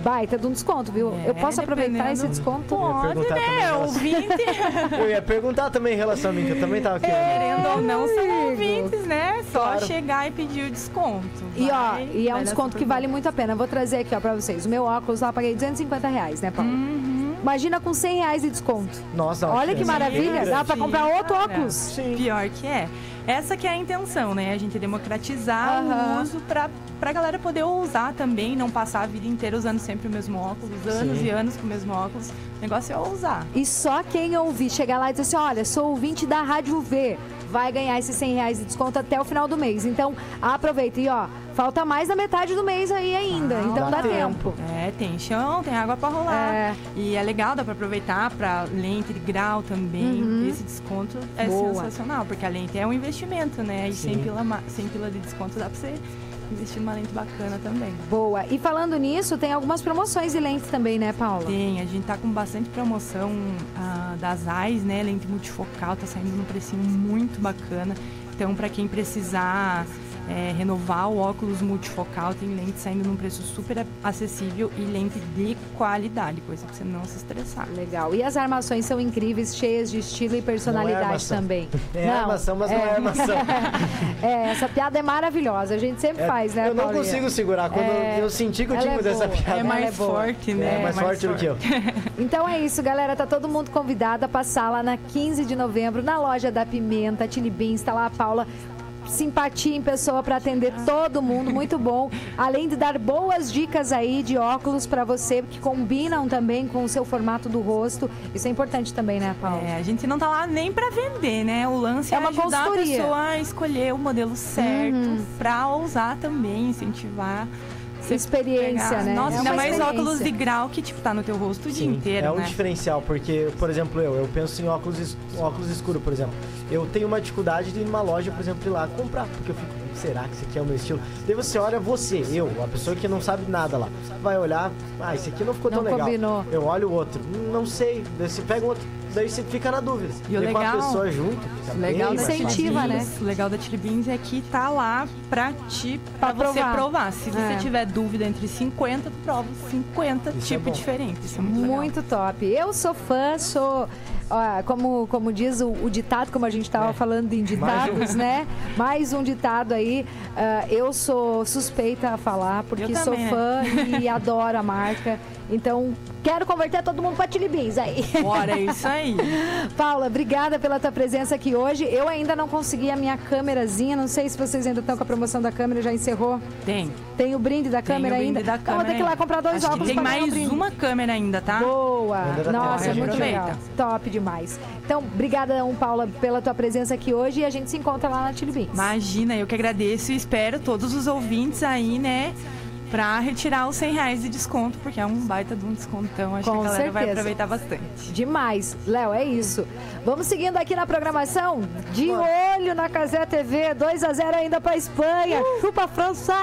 baita de um desconto, viu? Eu posso aproveitar esse desconto? Pode, né? Ouvinte. Eu ia perguntar também em relação a mim, que eu também tava querendo. Querendo ou não, são ouvintes, né? Só Claro. chegar e pedir o desconto. E é um desconto que vale muito a pena. Vou trazer aqui, ó, pra vocês. O meu óculos lá, eu paguei R$250, né, Paulo? Imagina com R$100 de desconto. Nossa, Olha que maravilha, dá pra comprar outro Cara, óculos. Sim. Pior que é. Essa que é a intenção, né? A gente democratizar o uso pra galera poder usar também, não passar a vida inteira usando sempre o mesmo óculos, anos e anos com o mesmo óculos. O negócio é usar. E só quem ouvir chegar lá e dizer assim, olha, sou ouvinte da Rádio V, vai ganhar esses R$100 de desconto até o final do mês. Então, aproveita. E ó, falta mais da metade do mês aí ainda, então dá tempo. É, tem chão, tem água pra rolar. E é legal, dá pra aproveitar pra lente de grau também. Esse desconto é sensacional, porque a lente é um investimento, né? E 100 pila de desconto dá pra você investir numa lente bacana também. Boa. E falando nisso, tem algumas promoções de lentes também, né, Paula? Tem, a gente tá com bastante promoção das AIS, né? Lente multifocal, tá saindo num precinho muito bacana. Então, pra quem precisar renovar o óculos multifocal, tem lente saindo num preço super acessível e lente de qualidade, coisa pra você não se estressar. Legal. E as armações são incríveis, cheias de estilo e personalidade também. É armação, mas não é armação. Essa piada é maravilhosa. A gente sempre faz, né, Eu não Paulinha? consigo segurar. Quando eu senti que eu tinha que mudar essa piada. É mais forte, né? É mais forte do que eu. Então é isso, galera. Tá todo mundo convidado a passar lá na 15 de novembro, na loja da Pimenta, Chili Beans. Tá lá a Paula. Simpatia em pessoa para atender todo mundo, muito bom. Além de dar boas dicas aí de óculos para você, que combinam também com o seu formato do rosto. Isso é importante também, né, Paula? A gente não tá lá nem para vender, né? O lance é uma ajudar consultoria. a pessoa a escolher o modelo certo para usar também, incentivar. Experiência, né? Nossa, É ainda uma mais experiência. óculos de grau que, tipo, tá no teu rosto o dia inteiro, é um né? diferencial, porque, por exemplo, eu penso em óculos escuros, por exemplo. Eu tenho uma dificuldade de ir numa loja, por exemplo, ir lá comprar, porque eu fico, será que esse aqui é o meu estilo? Daí você olha a pessoa que não sabe nada lá, vai olhar, esse aqui não ficou tão legal. Combinou. Eu olho o outro, não sei, daí você pega o outro, daí você fica na dúvida. E o com legal, a pessoa junto, fica legal bem da mais incentiva, fácil. né? O legal da Chili Beans é que tá lá pra você provar. Se você tiver dúvida entre 50, prova 50 tipos diferentes. Isso é muito legal. Muito top. Eu sou fã, como diz o ditado, como a gente estava falando em ditados, né? Mais um ditado aí. Eu sou suspeita a falar, porque Eu sou também, fã e adoro a marca. Então, quero converter todo mundo para Chili Beans aí. Bora, é isso aí. Paula, obrigada pela tua presença aqui hoje. Eu ainda não consegui a minha câmerazinha. Não sei se vocês ainda estão com a promoção da câmera, já encerrou? Tem o brinde da câmera ainda? Então, vou ter que ir lá comprar dois Acho óculos que tem pra ganhar um mais brinde. uma câmera ainda, tá? Boa! Nossa, tempo, muito aproveita. legal. Top demais. Então, obrigada, Paula, pela tua presença aqui hoje e a gente se encontra lá na Chili Beans. Imagina, eu que agradeço e espero todos os ouvintes aí, né? Pra retirar os R$100 de desconto, porque é um baita de um descontão. Acho que a galera vai aproveitar bastante. Demais. Léo, é isso. Vamos seguindo aqui na programação. De olho na Cazé TV, 2-0 ainda pra Espanha. Chupa, França!